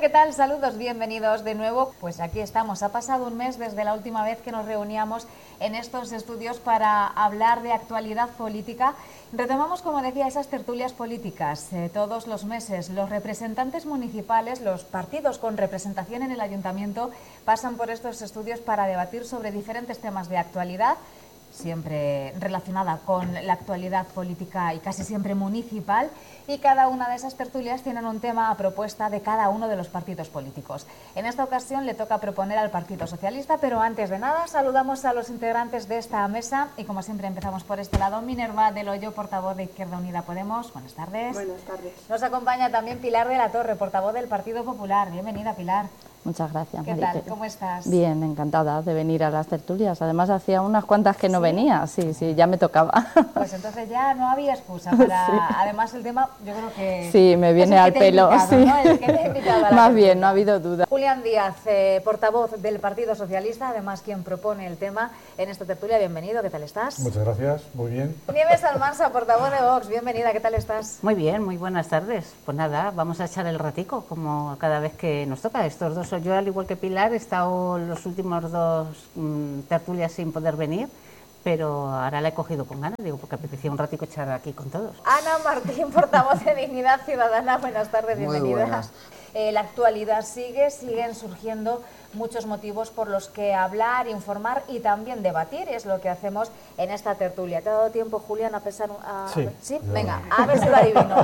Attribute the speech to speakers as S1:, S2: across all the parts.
S1: ¿qué tal? Saludos, bienvenidos de nuevo. Pues aquí estamos. Ha pasado un mes desde la última vez que nos reuníamos en estos estudios para hablar de actualidad política. Retomamos, como decía, esas tertulias políticas todos los meses. Los representantes municipales, los partidos con representación en el ayuntamiento, pasan por estos estudios para debatir sobre diferentes temas de actualidad, siempre relacionada con la actualidad política y casi siempre municipal, y cada una de esas tertulias tienen un tema a propuesta de cada uno de los partidos políticos. En esta ocasión le toca proponer al Partido Socialista, pero antes de nada saludamos a los integrantes de esta mesa y como siempre empezamos por este lado. Minerva del Hoyo, portavoz de Izquierda Unida Podemos. Buenas tardes.
S2: Buenas tardes.
S1: Nos acompaña también Pilar de la Torre, portavoz del Partido Popular. Bienvenida, Pilar.
S3: Muchas gracias,
S1: ¿Qué tal? ¿Cómo estás?
S3: Bien, encantada de venir a las tertulias. Además, hacía unas cuantas que no venía. Sí, ya me tocaba.
S1: Pues entonces ya no había excusa para...
S3: Sí.
S1: Además, el tema, yo creo que...
S3: Sí, me viene al pelo.
S1: Invitado,
S3: sí.
S1: ¿no? El que te ha invitado a la
S3: Más bien, no ha habido duda.
S1: Julián Díaz, portavoz del Partido Socialista, además quien propone el tema en esta tertulia. Bienvenido, ¿qué tal estás?
S4: Muchas gracias, muy bien.
S1: Nieves Almansa, portavoz de Vox. Bienvenida, ¿qué tal estás?
S2: Muy bien, muy buenas tardes. Pues nada, vamos a echar el ratico, como cada vez que nos toca. Estos dos, yo al igual que Pilar, he estado los últimos dos tertulias sin poder venir, pero ahora la he cogido con ganas, digo, porque apetecía un ratico echar aquí con todos.
S1: Ana Martín, portavoz de Dignidad Ciudadana. Buenas tardes, bienvenida.
S5: Muy buenas.
S1: La actualidad siguen surgiendo muchos motivos por los que hablar, informar y también debatir. Es lo que hacemos en esta tertulia. ¿Te ha dado tiempo, Julián, a pensar?
S4: Sí.
S1: Venga, a ver si lo adivino.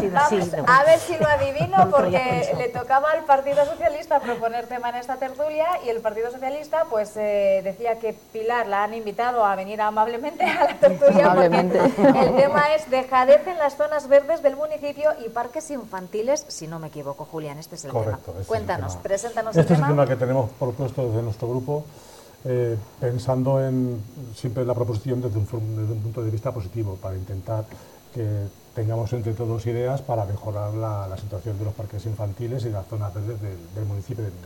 S1: A ver si lo adivino, porque le tocaba al Partido Socialista proponer tema en esta tertulia y el Partido Socialista pues decía que Pilar la han invitado a venir amablemente a la tertulia porque el tema es dejadez en las zonas verdes del municipio y parques infantiles, si no me equivoco, Julián. Este es el
S4: Correcto,
S1: tema. Cuéntanos, preséntanos
S4: el tema. Este
S1: el
S4: es el tema que tenemos propuesto desde nuestro grupo, pensando en siempre la proposición desde un punto de vista positivo, para intentar que tengamos entre todos ideas para mejorar la situación de los parques infantiles y las zonas verdes del municipio de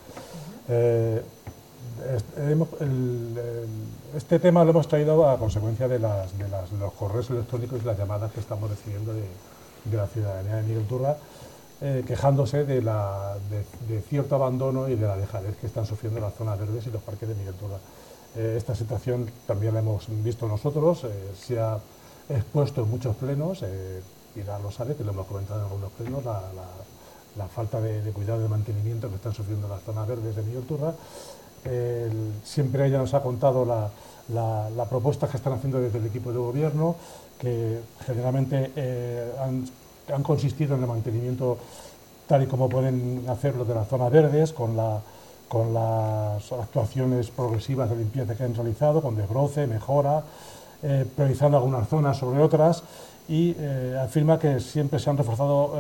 S4: Miguelturra. Este tema lo hemos traído a consecuencia de los correos electrónicos y las llamadas que estamos recibiendo de la ciudadanía de Miguelturra, quejándose de cierto abandono y de la dejadez que están sufriendo las zonas verdes y los parques de Miguelturra. Esta situación también la hemos visto nosotros, se ha expuesto en muchos plenos, Pilar lo sabe, que lo hemos comentado en algunos plenos, la falta de cuidado y de mantenimiento que están sufriendo las zonas verdes de Miguelturra. Siempre ella nos ha contado la propuesta que están haciendo desde el equipo de gobierno, que generalmente han consistido en el mantenimiento tal y como pueden hacerlo de las zonas verdes, con las actuaciones progresivas de limpieza que han realizado, con desbroce, mejora, priorizando algunas zonas sobre otras, y afirma que siempre se han reforzado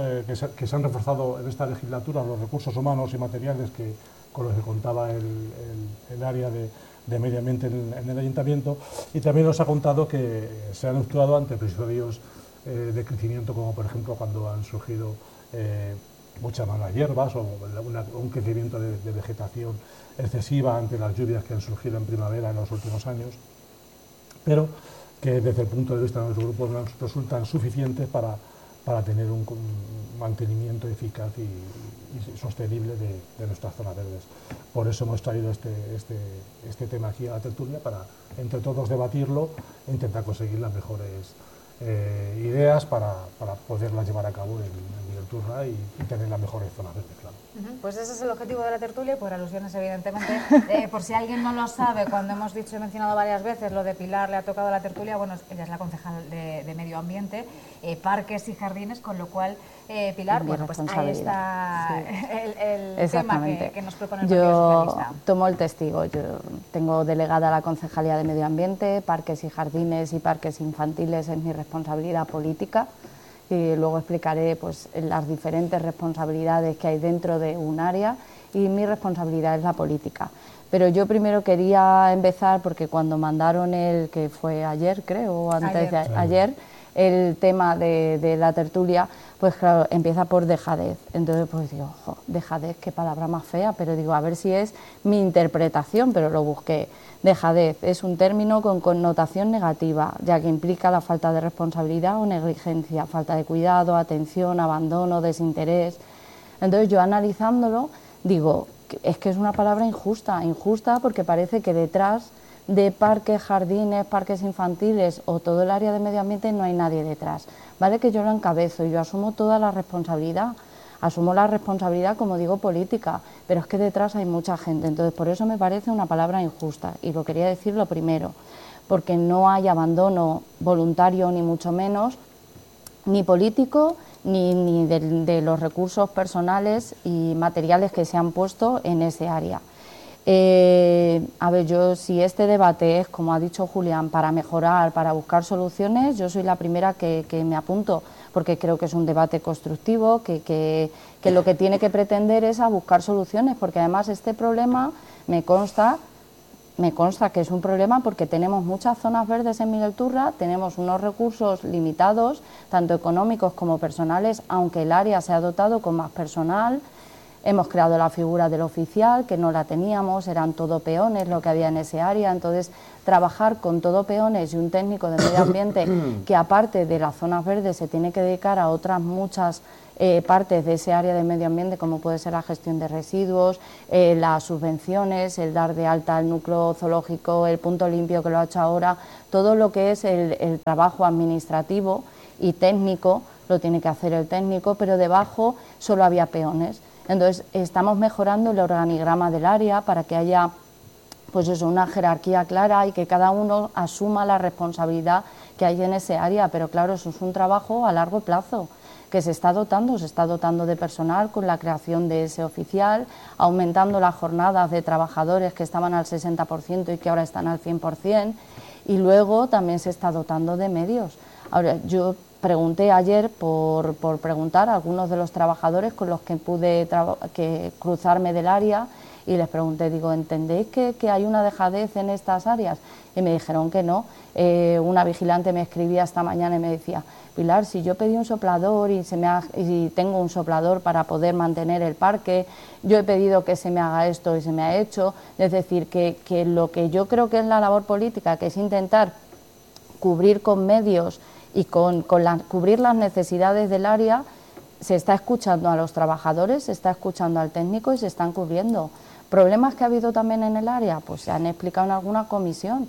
S4: en esta legislatura los recursos humanos y materiales con los que contaba el área de medio ambiente en el ayuntamiento, y también nos ha contado que se han actuado ante episodios de crecimiento, como por ejemplo cuando han surgido muchas malas hierbas o un crecimiento de vegetación excesiva ante las lluvias que han surgido en primavera en los últimos años, pero que desde el punto de vista de nuestro grupo no resultan suficientes para tener un mantenimiento eficaz y sostenible de nuestras zonas verdes. Por eso hemos traído este tema aquí a la tertulia, para entre todos debatirlo e intentar conseguir las mejores ideas para poderlas llevar a cabo en Miguelturra y tener las mejores zonas verdes, claro.
S1: Pues ese es el objetivo de la tertulia y por alusiones, evidentemente. Por si alguien no lo sabe, cuando hemos dicho y mencionado varias veces lo de Pilar le ha tocado a la tertulia, bueno, ella es la concejal de Medio Ambiente, Parques y Jardines, con lo cual, Pilar, bueno, pues ahí está el tema que nos propone el Partido Socialista.
S3: Yo tomo el testigo, yo tengo delegada la Concejalía de Medio Ambiente, Parques y Jardines y Parques Infantiles, es mi responsabilidad política, y luego explicaré pues las diferentes responsabilidades que hay dentro de un área, y mi responsabilidad es la política. Pero yo primero quería empezar, porque cuando mandaron que fue ayer, creo, o antes de ayer, el tema de la tertulia, pues claro, empieza por dejadez. Entonces pues digo, dejadez, qué palabra más fea, pero digo, a ver si es mi interpretación, pero lo busqué. Dejadez es un término con connotación negativa, ya que implica la falta de responsabilidad o negligencia, falta de cuidado, atención, abandono, desinterés. Entonces yo analizándolo digo, es que es una palabra injusta, injusta porque parece que detrás de parques, jardines, parques infantiles o todo el área de medio ambiente no hay nadie detrás. Vale que yo lo encabezo y yo asumo toda la responsabilidad, como digo, política, pero es que detrás hay mucha gente, entonces por eso me parece una palabra injusta y lo quería decir lo primero, porque no hay abandono voluntario ni mucho menos, ni político, ni de los recursos personales y materiales que se han puesto en ese área. A ver, yo si este debate es, como ha dicho Julián, para mejorar, para buscar soluciones, yo soy la primera que me apunto, porque creo que es un debate constructivo, que lo que tiene que pretender es a buscar soluciones, porque además este problema me consta que es un problema porque tenemos muchas zonas verdes en Miguel Turra, tenemos unos recursos limitados, tanto económicos como personales, aunque el área se ha dotado con más personal. Hemos creado la figura del oficial, que no la teníamos, eran todo peones lo que había en ese área, entonces trabajar con todo peones y un técnico de medio ambiente que aparte de las zonas verdes se tiene que dedicar a otras muchas partes de ese área de medio ambiente, como puede ser la gestión de residuos, las subvenciones, el dar de alta al núcleo zoológico, el punto limpio que lo ha hecho ahora, todo lo que es el trabajo administrativo y técnico lo tiene que hacer el técnico, pero debajo solo había peones. Entonces estamos mejorando el organigrama del área para que haya pues eso, una jerarquía clara y que cada uno asuma la responsabilidad que hay en ese área, pero claro, eso es un trabajo a largo plazo que se está dotando de personal con la creación de ese oficial, aumentando las jornadas de trabajadores que estaban al 60% y que ahora están al 100%, y luego también se está dotando de medios. Ahora, yo pregunté ayer por preguntar a algunos de los trabajadores con los que pude cruzarme del área y les pregunté, digo, ¿entendéis que hay una dejadez en estas áreas? Y me dijeron que no. Una vigilante me escribía esta mañana y me decía, Pilar, si yo pedí un soplador y tengo un soplador para poder mantener el parque, yo he pedido que se me haga esto y se me ha hecho. Es decir, que lo que yo creo que es la labor política, que es intentar cubrir con medios y cubrir las necesidades del área, se está escuchando a los trabajadores, se está escuchando al técnico y se están cubriendo. ¿Problemas que ha habido también en el área? Pues se han explicado en alguna comisión.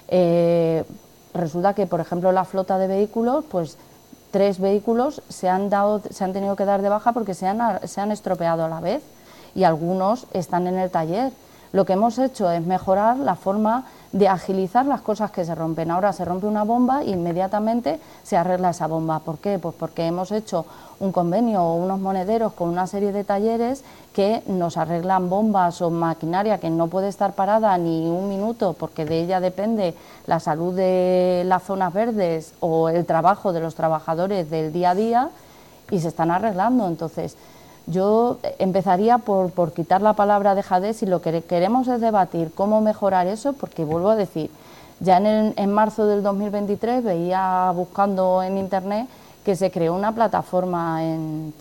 S3: Resulta que, por ejemplo, la flota de vehículos, pues 3 vehículos se han tenido que dar de baja porque se han estropeado a la vez y algunos están en el taller. Lo que hemos hecho es mejorar la forma de agilizar las cosas que se rompen. Ahora se rompe una bomba e inmediatamente se arregla esa bomba. ¿Por qué? Pues porque hemos hecho un convenio o unos monederos con una serie de talleres que nos arreglan bombas o maquinaria que no puede estar parada ni un minuto porque de ella depende la salud de las zonas verdes o el trabajo de los trabajadores del día a día y se están arreglando. Entonces, yo empezaría por quitar la palabra dejadez si lo que queremos es debatir cómo mejorar eso, porque vuelvo a decir, ya en marzo del 2023 veía buscando en internet que se creó una plataforma en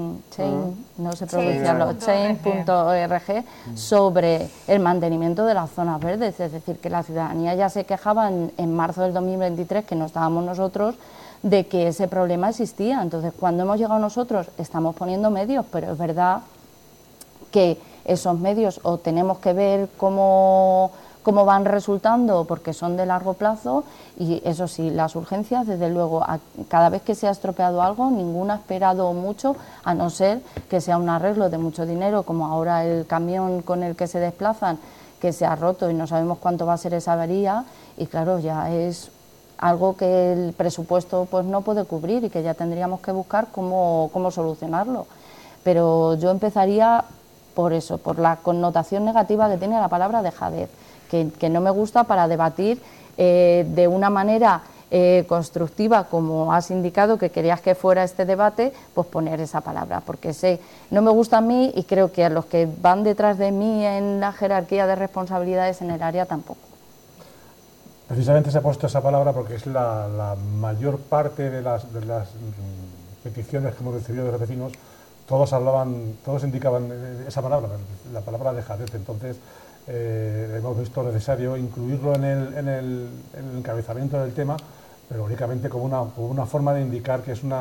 S3: Change.org sobre el mantenimiento de las zonas verdes, es decir, que la ciudadanía ya se quejaba en marzo del 2023, que no estábamos nosotros, de que ese problema existía. Entonces, cuando hemos llegado nosotros, estamos poniendo medios, pero es verdad que esos medios o tenemos que ver cómo van resultando, porque son de largo plazo, y eso sí, las urgencias, desde luego, cada vez que se ha estropeado algo, ninguna ha esperado mucho, a no ser que sea un arreglo de mucho dinero, como ahora el camión con el que se desplazan, que se ha roto y no sabemos cuánto va a ser esa avería, y claro, ya es algo que el presupuesto pues no puede cubrir y que ya tendríamos que buscar cómo solucionarlo. Pero yo empezaría por eso, por la connotación negativa que tiene la palabra dejadez, que no me gusta para debatir de una manera constructiva, como has indicado que querías que fuera este debate, pues poner esa palabra, porque no me gusta a mí y creo que a los que van detrás de mí en la jerarquía de responsabilidades en el área tampoco.
S4: Precisamente se ha puesto esa palabra porque es la mayor parte de las peticiones que hemos recibido de los vecinos, todos indicaban esa palabra, la palabra dejadez. Entonces hemos visto necesario incluirlo en el encabezamiento del tema, pero únicamente como una forma de indicar que es una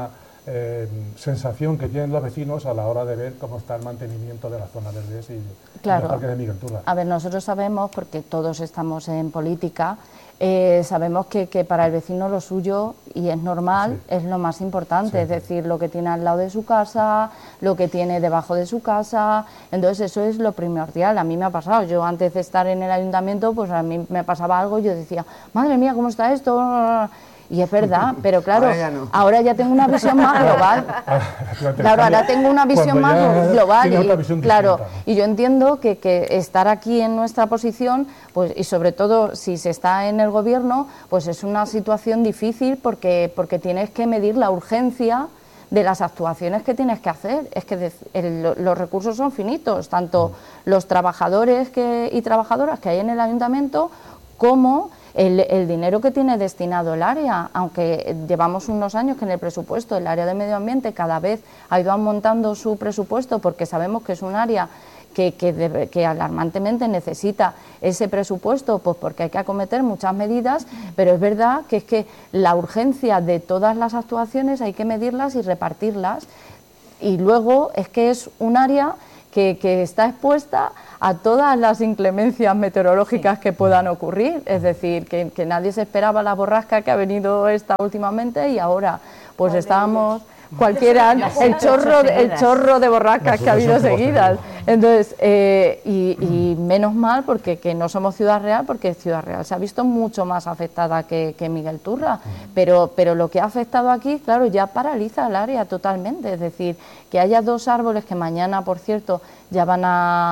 S4: sensación que tienen los vecinos a la hora de ver cómo está el mantenimiento de las zonas verdes y
S3: Claro.
S4: los parques de Miguel Turra.
S3: A ver, nosotros sabemos, porque todos estamos en política, sabemos que para el vecino lo suyo, y es normal,
S4: Sí.
S3: es lo más importante,
S4: Sí.
S3: es decir, lo que tiene al lado de su casa, lo que tiene debajo de su casa, entonces eso es lo primordial. A mí me ha pasado, yo antes de estar en el ayuntamiento, pues a mí me pasaba algo y yo decía, madre mía, ¿cómo está esto? Y es verdad, pero claro,
S5: Ahora ya no.
S3: ahora ya tengo una visión más global. Claro, ahora tengo una visión
S4: Cuando
S3: más
S4: ya
S3: global
S4: tiene
S3: y,
S4: otra visión
S3: claro,
S4: distinta.
S3: y yo entiendo que estar aquí en nuestra posición, pues, y sobre todo si se está en el gobierno, pues es una situación difícil porque tienes que medir la urgencia de las actuaciones que tienes que hacer. Es que los recursos son finitos, tanto los trabajadores y trabajadoras que hay en el ayuntamiento como el dinero que tiene destinado el área, aunque llevamos unos años que en el presupuesto el área de medio ambiente cada vez ha ido aumentando su presupuesto porque sabemos que es un área que alarmantemente necesita ese presupuesto, pues porque hay que acometer muchas medidas, pero es verdad que es que la urgencia de todas las actuaciones hay que medirlas y repartirlas, y luego es que es un área que está expuesta a todas las inclemencias meteorológicas que puedan ocurrir, es decir, que nadie se esperaba la borrasca que ha venido esta últimamente y ahora pues estábamos cualquiera, el chorro de borrascas que ha habido seguidas. Entonces, y menos mal porque que no somos Ciudad Real, porque Ciudad Real se ha visto mucho más afectada que Miguel Turra, pero lo que ha afectado aquí, claro, ya paraliza el área totalmente, es decir, que haya 2 árboles que mañana, por cierto, ya van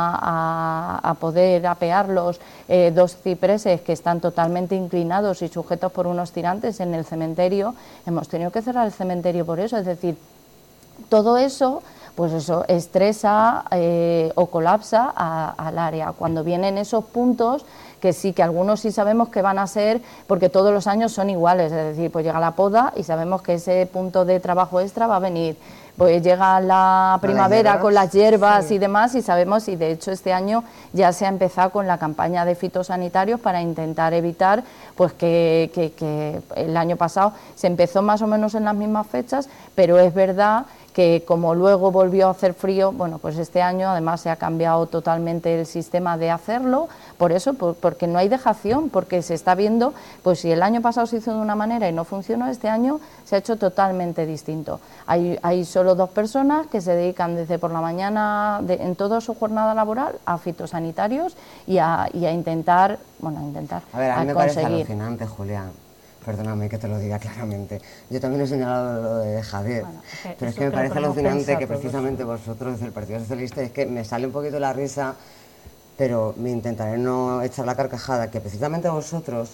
S3: a poder apearlos, 2 cipreses que están totalmente inclinados y sujetos por unos tirantes en el cementerio. Hemos tenido que cerrar el cementerio por eso, es decir, todo eso, pues eso estresa o colapsa al área. Cuando vienen esos puntos, que sí, que algunos sí sabemos que van a ser, porque todos los años son iguales, es decir, pues llega la poda y sabemos que ese punto de trabajo extra va a venir. Pues llega la primavera con las hierbas
S5: sí.
S3: y demás y sabemos, y de hecho este año ya se ha empezado con la campaña de fitosanitarios para intentar evitar pues que el año pasado se empezó más o menos en las mismas fechas, pero es verdad que como luego volvió a hacer frío, bueno, pues este año además se ha cambiado totalmente el sistema de hacerlo, por eso, porque no hay dejación, porque se está viendo, pues si el año pasado se hizo de una manera y no funcionó, este año se ha hecho totalmente distinto. Hay solo 2 personas que se dedican desde por la mañana, en toda su jornada laboral, a fitosanitarios y a intentar,
S5: A ver, a mí me parece
S3: conseguir.
S5: alucinante, Julián. Perdóname que te lo diga claramente. Yo también he señalado lo de Javier,
S2: Bueno,
S5: pero es
S2: eso
S5: que me
S2: creo
S5: parece
S2: que lo hemos
S5: alucinante
S2: pensado
S5: que
S2: todos.
S5: precisamente vosotros desde el Partido Socialista, es que me sale un poquito la risa, pero me intentaré no echar la carcajada, que precisamente vosotros,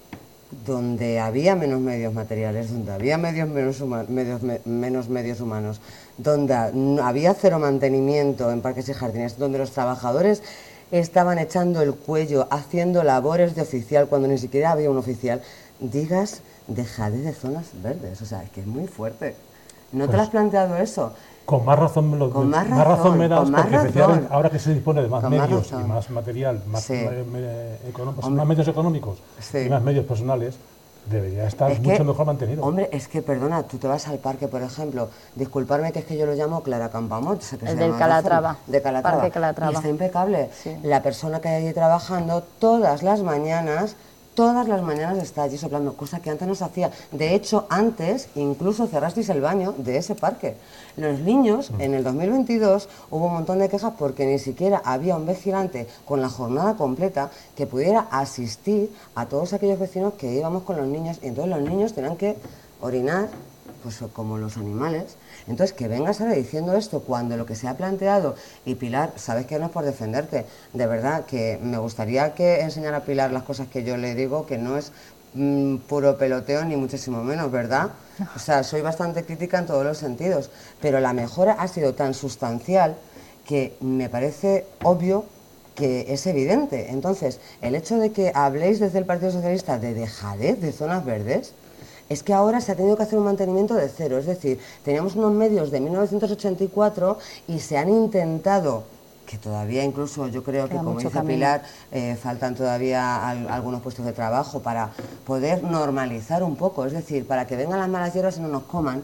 S5: donde había menos medios materiales, donde había menos medios humanos, donde había cero mantenimiento en parques y jardines, donde los trabajadores estaban echando el cuello, haciendo labores de oficial cuando ni siquiera había un oficial, digas dejadez de zonas verdes, o sea, es que es muy fuerte. ¿No te lo has planteado eso?
S4: Con más razón
S5: Con más
S4: más razón me das,
S5: con más
S4: porque
S5: razón.
S4: efectivamente ahora que se dispone de más
S5: Con más
S4: medios
S5: razón.
S4: y más material, más,
S5: Sí.
S4: más medios económicos
S5: Sí.
S4: y más medios personales, debería estar
S5: Es
S4: mucho
S5: que,
S4: mejor mantenido.
S5: Hombre, es que, perdona, tú te vas al parque, por ejemplo, disculparme que es que yo lo llamo Clara Campoamor, sé que
S3: El
S5: se
S3: del
S5: llama
S3: Calatrava,
S5: razón, de Calatrava,
S3: Parque Calatrava.
S5: y está impecable.
S3: Sí.
S5: La persona que hay allí trabajando todas las mañanas está allí soplando, cosa que antes no se hacía. De hecho, antes incluso cerrasteis el baño de ese parque. Los niños, en el 2022, hubo un montón de quejas porque ni siquiera había un vigilante con la jornada completa que pudiera asistir a todos aquellos vecinos que íbamos con los niños, y entonces los niños tenían que orinar, pues como los animales. Entonces, que vengas ahora diciendo esto cuando lo que se ha planteado, y Pilar, sabes que no es por defenderte, de verdad que me gustaría que enseñara a Pilar las cosas que yo le digo, que no es puro peloteo ni muchísimo menos, ¿verdad? O sea, soy bastante crítica en todos los sentidos, pero la mejora ha sido tan sustancial que me parece obvio que es evidente. Entonces, el hecho de que habléis desde el Partido Socialista de dejadez de zonas verdes, es que ahora se ha tenido que hacer un mantenimiento de cero, es decir, teníamos unos medios de 1984 y se han intentado, que todavía incluso yo creo que,
S3: Queda
S5: como
S3: mucho
S5: dice
S3: camino.
S5: Pilar, faltan todavía algunos puestos de trabajo para poder normalizar un poco, es decir, para que vengan las malas hierbas y no nos coman,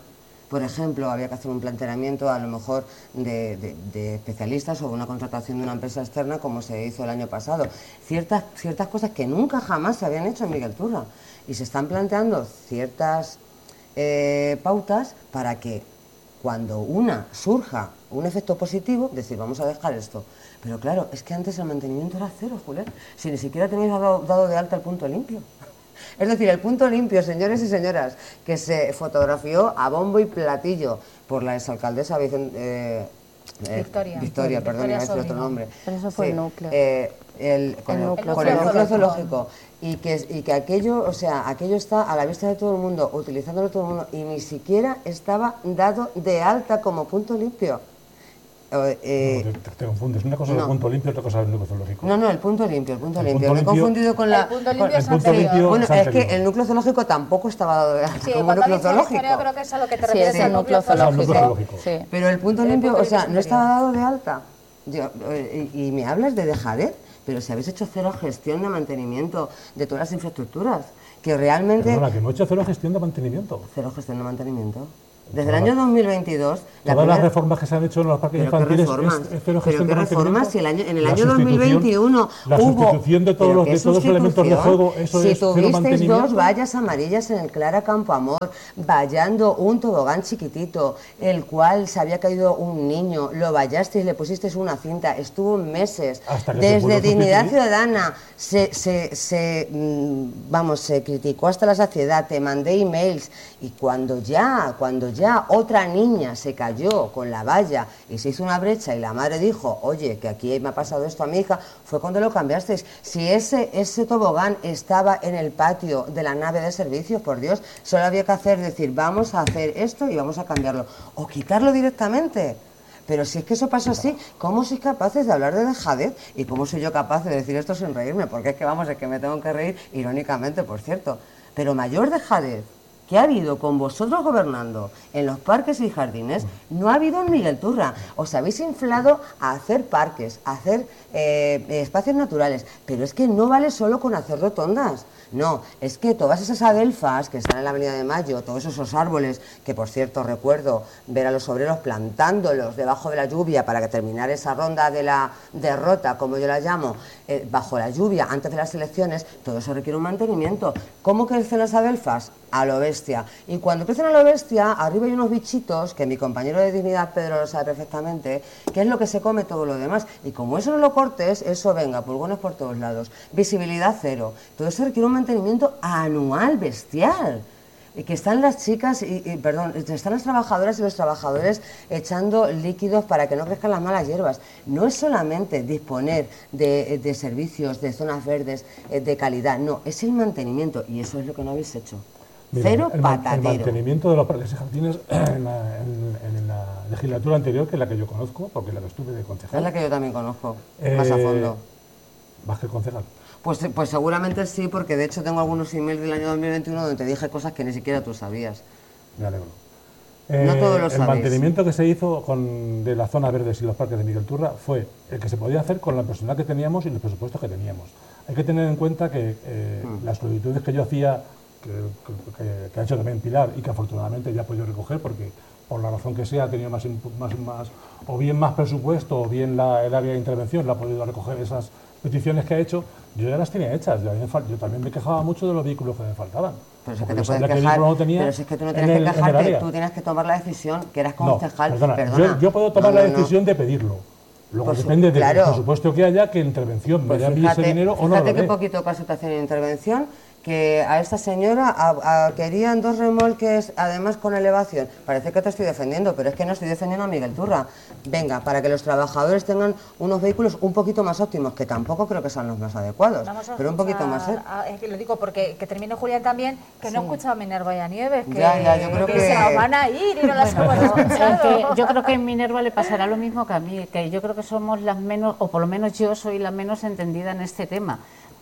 S5: Por ejemplo, había que hacer un planteamiento a lo mejor de especialistas o una contratación de una empresa externa como se hizo el año pasado. Ciertas cosas que nunca jamás se habían hecho en Miguel Turra y se están planteando ciertas pautas para que cuando surja un efecto positivo, decir, vamos a dejar esto. Pero claro, es que antes el mantenimiento era cero, Julián, si ni siquiera tenéis dado de alta el punto limpio. Es decir, el punto limpio, señores y señoras, que se fotografió a bombo y platillo por la exalcaldesa Victoria, perdón, iba a decir otro nombre.
S3: Pero eso fue el núcleo.
S5: Con el núcleo zoológico. Y que aquello, o sea, aquello está a la vista de todo el mundo, utilizándolo todo el mundo, y ni siquiera estaba dado de alta como punto limpio.
S4: Te confundes, una cosa es el punto limpio y otra cosa es el núcleo zoológico.
S5: No, el punto limpio. Me he confundido con la...
S1: El punto limpio es anterior.
S5: Bueno, es que el núcleo zoológico tampoco estaba dado de alta
S1: Sí,
S5: como núcleo zoológico.
S1: Yo creo que es a lo que te refieres,
S3: es el núcleo zoológico. Sí.
S5: Pero el punto limpio, o sea, no estaba dado de alta. Y me hablas de dejadez, pero si habéis hecho cero gestión de mantenimiento de todas las infraestructuras, que realmente...
S4: Perdona, que no he hecho cero gestión de mantenimiento.
S5: Cero gestión de mantenimiento. Desde el año 2022...
S4: Todas las reformas que se han hecho en los parques infantiles es cero gestión de mantenimiento.
S5: Reformas, si en el año 2021
S4: la
S5: hubo...
S4: sustitución de todos los elementos de juego, eso
S5: si
S4: es cero
S5: tuvisteis
S4: mantenimiento.
S5: 2 vallas amarillas en el Clara Campo Amor, vallando un tobogán chiquitito, el cual se había caído un niño, lo vallasteis, le pusisteis una cinta, estuvo meses. Desde Dignidad Ciudadana se criticó hasta la saciedad, te mandé emails, y cuando ya otra niña se cayó con la valla y se hizo una brecha y la madre dijo, oye, que aquí me ha pasado esto a mi hija, fue cuando lo cambiasteis. Si ese tobogán estaba en el patio de la nave de servicios, por Dios, solo había que decir, vamos a hacer esto y vamos a cambiarlo, o quitarlo directamente. Pero si es que eso pasa así, ¿cómo sois capaces de hablar de dejadez? ¿Y cómo soy yo capaz de decir esto sin reírme? Porque es que me tengo que reír, irónicamente, por cierto. Pero mayor dejadez que ha habido con vosotros gobernando en los parques y jardines, no ha habido en Miguel Turra. Os habéis inflado a hacer parques, a hacer espacios naturales, pero es que no vale solo con hacer rotondas. No, es que todas esas adelfas que están en la Avenida de Mayo, todos esos árboles, que por cierto recuerdo ver a los obreros plantándolos debajo de la lluvia para que terminar esa ronda de la derrota, como yo la llamo, bajo la lluvia, antes de las elecciones, todo eso requiere un mantenimiento. ¿Cómo crecen las adelfas? A lo bestia. Y cuando crecen a lo bestia, arriba hay unos bichitos, que mi compañero de Dignidad, Pedro, lo sabe perfectamente, que es lo que se come todo lo demás. Y como eso no lo cortes, eso venga, pulgones por todos lados. Visibilidad cero. Todo eso requiere un mantenimiento anual bestial. Y que están las chicas, están las trabajadoras y los trabajadores echando líquidos para que no crezcan las malas hierbas. No es solamente disponer de servicios, de zonas verdes, de calidad, no, es el mantenimiento, y eso es lo que no habéis hecho.
S4: Mira,
S5: Cero patadero.
S4: El mantenimiento de los parques y jardines en la legislatura anterior, que es la que yo conozco, porque la que estuve de concejal.
S5: Es la que yo también conozco, más a fondo.
S4: Más que concejal.
S5: Pues seguramente sí, porque de hecho tengo algunos emails del año 2021 donde te dije cosas que ni siquiera tú sabías.
S4: Me alegro.
S5: No todos lo
S4: el
S5: sabéis.
S4: mantenimiento que se hizo de las zonas verdes y los parques de Miguel Turra fue el que se podía hacer con la personal que teníamos y los presupuestos que teníamos. Hay que tener en cuenta que las solicitudes que yo hacía, que ha hecho también Pilar y que afortunadamente ya ha podido recoger porque por la razón que sea ha tenido más o bien más presupuesto o bien el área de intervención la ha podido recoger esas peticiones que ha hecho, yo ya las tenía hechas. Yo también me quejaba mucho de los vehículos que me faltaban.
S5: Pero es que te puedes quejar, pero es que tú no tienes que quejarte, tú tienes que tomar la decisión, que eras concejal.
S4: Perdona. Yo puedo tomar la decisión de pedirlo. Luego depende del presupuesto que haya, que intervención me dé a mí ese dinero o no.
S5: Fíjate qué poquito caso te hacen en intervención, que a esta señora querían 2 remolques, además con elevación. Parece que te estoy defendiendo, pero es que no estoy defendiendo a Miguel Turra. Venga, para que los trabajadores tengan unos vehículos un poquito más óptimos, que tampoco creo que sean los más adecuados, pero un poquito más.
S1: Lo digo porque que termine Julián también, que no escucha a Minerva y a Nieves, que,
S5: yo creo que
S1: se nos van a ir y no las hemos escuchado.
S2: Yo creo que a Minerva le pasará lo mismo que a mí, que yo creo que somos las menos, o por lo menos yo soy la menos entendida en este tema.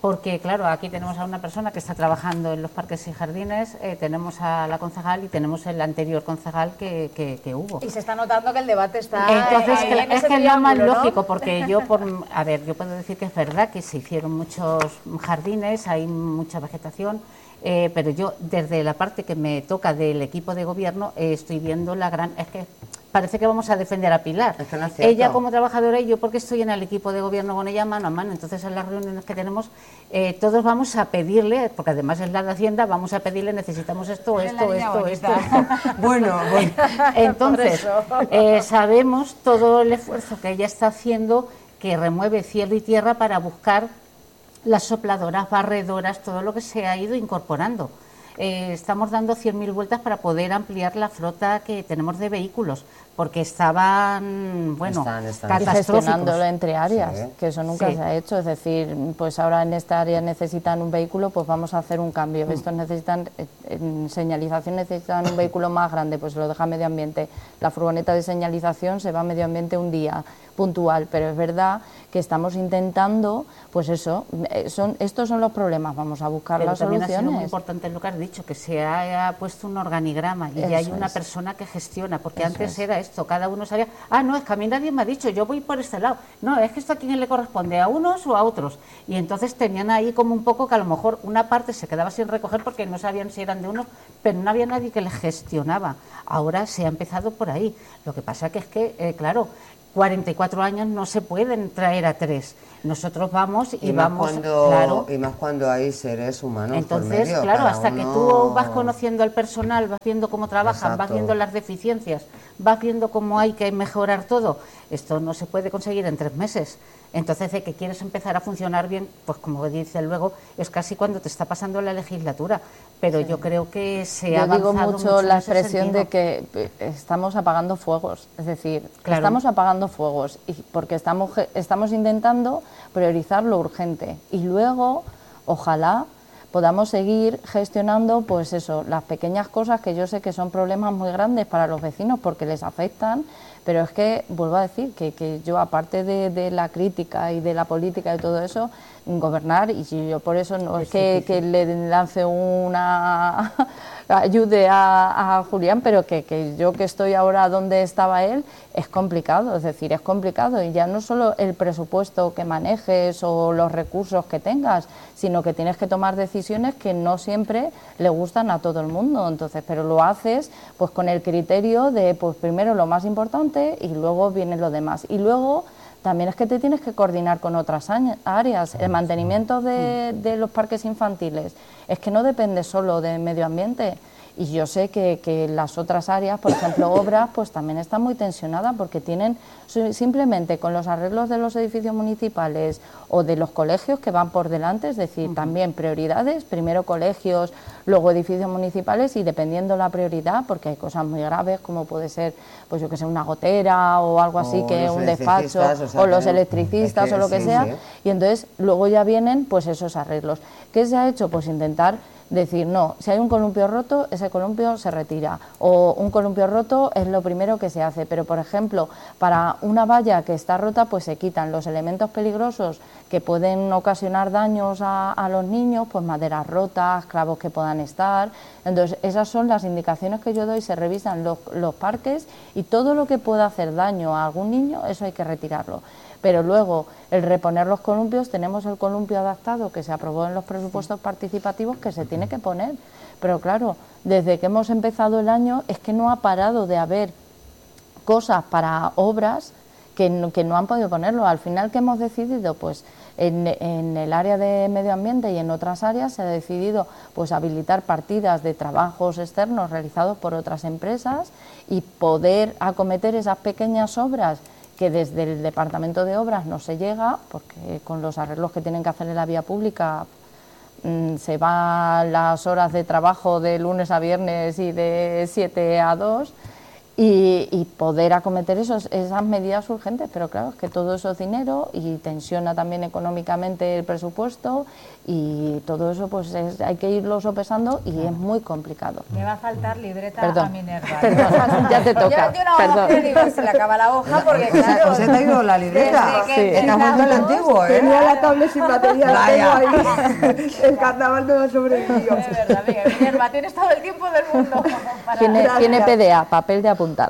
S2: porque claro, aquí tenemos a una persona que está trabajando en los parques y jardines, tenemos a la concejal y tenemos el anterior concejal que hubo.
S1: Y se está notando que el debate está
S2: Entonces,
S1: ahí en
S2: es
S1: ese
S2: que es lo más
S1: triángulo, ¿no?
S2: lógico, porque yo, a ver, yo puedo decir que es verdad que se hicieron muchos jardines, hay mucha vegetación, pero yo desde la parte que me toca del equipo de gobierno estoy viendo la gran... Es que parece que vamos a defender a Pilar.
S5: Es que no es cierto.
S2: Ella como trabajadora y yo porque estoy en el equipo de gobierno con ella mano a mano. Entonces en las reuniones que tenemos todos vamos a pedirle, porque además es la de Hacienda, vamos a pedirle necesitamos esto,
S1: Es la
S2: esto,
S1: niña
S2: esto,
S1: bonita.
S2: esto.
S5: Bueno,
S2: Entonces, sabemos todo el esfuerzo que ella está haciendo, que remueve cielo y tierra para buscar las sopladoras, barredoras, todo lo que se ha ido incorporando. Estamos dando 100.000 vueltas para poder ampliar la flota que tenemos de vehículos, porque estaban, bueno,
S5: Están.
S3: Y
S2: catastróficos.
S3: gestionándolo entre áreas,
S5: Sí.
S3: que eso nunca
S2: Sí.
S3: se ha hecho. Es decir, pues ahora en esta área necesitan un vehículo, pues vamos a hacer un cambio. Estos necesitan, en señalización necesitan un vehículo más grande, pues lo deja medio ambiente. La furgoneta de señalización se va a medio ambiente un día puntual, pero es verdad que estamos intentando, pues eso, estos son los problemas, vamos a buscar
S2: Pero
S3: las
S2: también ha sido muy
S3: soluciones.
S2: importante lo que has dicho, que se ha puesto un organigrama y ya hay
S3: Eso
S2: una
S3: es.
S2: persona que gestiona, porque
S3: Eso
S2: antes
S3: es.
S2: era esto, cada uno sabía, no, es que a mí nadie me ha dicho, yo voy por este lado, no, es que esto a quién le corresponde, a unos o a otros, y entonces tenían ahí como un poco que a lo mejor una parte se quedaba sin recoger porque no sabían si eran de unos, pero no había nadie que les gestionaba. Ahora se ha empezado por ahí, lo que pasa que es que, claro, 44 años no se pueden traer a 3. Nosotros vamos y vamos, claro.
S5: Y más cuando hay seres humanos
S2: Entonces,
S5: por medio,
S2: claro,
S5: cada
S2: hasta que
S5: uno-
S2: tú vas conociendo al personal, vas viendo cómo trabajan, vas
S5: Exacto.
S2: viendo las deficiencias, vas viendo cómo hay que mejorar todo, esto no se puede conseguir en 3 meses. Entonces, de que quieres empezar a funcionar bien, pues como dice luego, es casi cuando te está pasando la legislatura. Pero yo creo que se ha
S3: Yo digo
S2: avanzado
S3: mucho
S2: en
S3: la
S2: ese
S3: expresión
S2: sentido.
S3: de que estamos apagando fuegos, es decir,
S2: Claro.
S3: estamos apagando fuegos y porque estamos intentando priorizar lo urgente y luego, ojalá, podamos seguir gestionando, pues eso, las pequeñas cosas que yo sé que son problemas muy grandes para los vecinos porque les afectan, pero es que, vuelvo a decir, que yo aparte de la crítica y de la política y todo eso, gobernar, y si yo por eso no es que le lance una ayude a Julián, pero que yo que estoy ahora donde estaba él, es complicado, es decir, es complicado, y ya no solo el presupuesto que manejes o los recursos que tengas, sino que tienes que tomar decisiones que no siempre le gustan a todo el mundo, entonces, pero lo haces pues con el criterio de, pues primero lo más importante y luego viene lo demás, y luego también es que te tienes que coordinar con otras áreas. El mantenimiento de los parques infantiles es que no depende solo del medio ambiente. Y yo sé que las otras áreas, por ejemplo, obras, pues también están muy tensionadas porque tienen simplemente con los arreglos de los edificios municipales o de los colegios que van por delante, es decir, también prioridades, primero colegios, luego edificios municipales y dependiendo la prioridad, porque hay cosas muy graves como puede ser, pues yo que sé, una gotera o algo así,
S5: O
S3: que
S5: los
S3: un despacho,
S5: electricistas, o sea,
S3: o los
S5: tenemos-
S3: electricistas
S5: es que
S3: o lo que
S5: sí,
S3: sea,
S5: sí.
S3: y entonces luego ya vienen pues esos arreglos. ¿Qué se ha hecho? Pues intentar decir, no, si hay un columpio roto, ese columpio se retira, o un columpio roto es lo primero que se hace, pero por ejemplo, para una valla que está rota, pues se quitan los elementos peligrosos que pueden ocasionar daños a los niños, pues maderas rotas, clavos que puedan estar, entonces esas son las indicaciones que yo doy, se revisan los parques y todo lo que pueda hacer daño a algún niño, eso hay que retirarlo. Pero luego, el reponer los columpios, tenemos el columpio adaptado que se aprobó en los presupuestos participativos que se tiene que poner. Pero claro, desde que hemos empezado el año es que no ha parado de haber cosas para obras que no han podido ponerlo. Al final, ¿qué hemos decidido? Pues en el área de medio ambiente y en otras áreas se ha decidido pues habilitar partidas de trabajos externos realizados por otras empresas y poder acometer esas pequeñas obras que desde el Departamento de Obras no se llega, porque con los arreglos que tienen que hacer en la vía pública se van las horas de trabajo de lunes a viernes y de 7 a 2, y poder acometer esas medidas urgentes, pero claro, es que todo eso es dinero y tensiona también económicamente el presupuesto y todo eso pues hay que irlo sopesando y es muy complicado.
S1: Me va a faltar libreta
S3: Perdón,
S1: a Minerva.
S3: perdón, ya te toca,
S1: Yo no
S3: perdón.
S1: digo, se le acaba la hoja porque claro...
S5: ¿Os he traído la libreta?
S1: desde que
S5: Estás jugando el
S1: empezamos,
S5: antiguo, ¿eh?
S6: Tenía la tablet sin batería, la tengo
S5: Vaya.
S6: ahí. El carnaval no me sobrevivió.
S1: De verdad, Minerva, tienes todo el tiempo del mundo para...
S3: Tiene PDA, papel de apuntar.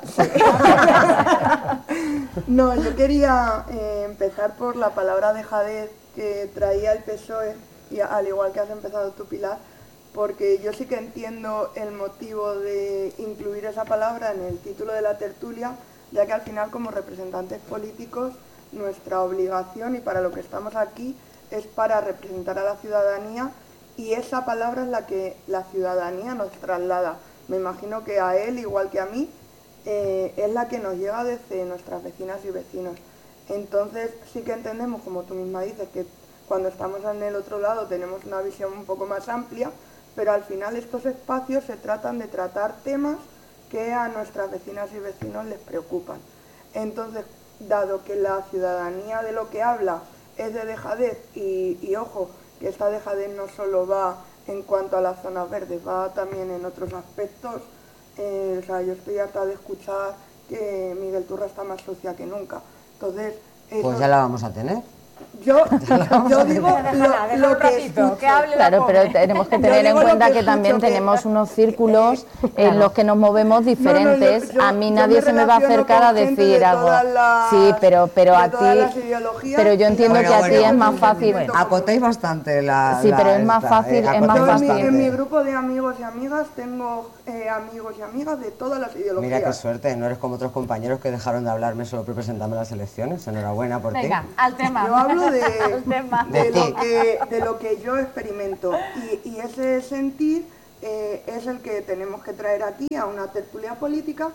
S6: No, yo quería empezar por la palabra dejadez que traía el PSOE, y al igual que has empezado tú, Pilar, porque yo sí que entiendo el motivo de incluir esa palabra en el título de la tertulia, ya que al final como representantes políticos nuestra obligación y para lo que estamos aquí es para representar a la ciudadanía y esa palabra es la que la ciudadanía nos traslada. Me imagino que a él, igual que a mí, es la que nos llega desde nuestras vecinas y vecinos. Entonces sí que entendemos, como tú misma dices, que cuando estamos en el otro lado tenemos una visión un poco más amplia, pero al final estos espacios se tratan de tratar temas que a nuestras vecinas y vecinos les preocupan. Entonces, dado que la ciudadanía de lo que habla es de dejadez, y ojo, que esta dejadez no solo va en cuanto a las zonas verdes, va también en otros aspectos. O sea, yo estoy harta de escuchar que Miguel Turra está más sucia que nunca. Entonces, eso,
S5: Pues ya la vamos a tener.
S6: yo digo
S1: Déjala
S6: lo
S1: un
S6: que
S1: ratito,
S6: escucho.
S1: que hable la
S3: Claro,
S1: pobre.
S3: pero tenemos que
S6: Yo
S3: tener en
S6: digo lo
S3: cuenta
S6: que
S3: que también
S6: escucho, que-
S3: tenemos unos círculos en los que nos movemos diferentes.
S6: yo
S3: A mí
S6: me
S3: nadie se me va a
S6: relaciono
S3: acercar a
S6: con gente
S3: decir
S6: de
S3: algo.
S6: todas las-
S3: Sí, pero
S6: de
S3: a
S6: todas las
S3: ti.
S6: ideologías.
S3: Pero yo entiendo
S5: Bueno,
S3: que a
S5: bueno,
S3: ti es
S5: bueno,
S3: más fácil.
S5: Acotáis bastante la...
S3: Sí, pero es más
S5: esta,
S3: fácil, es más
S5: acotáis
S6: Yo
S3: fácil.
S5: bastante.
S6: en mi grupo de amigos y amigas tengo amigos y amigas de todas las ideologías.
S5: Mira qué suerte, no eres como otros compañeros que dejaron de hablarme solo por presentarme a las elecciones. Enhorabuena por ti.
S1: Venga, al tema.
S6: Yo hablo de,
S1: Al tema.
S6: de lo que yo experimento y ese sentir es el que tenemos que traer aquí a una tertulia política,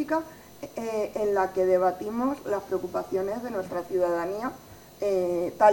S6: en la que debatimos las preocupaciones de nuestra ciudadanía tal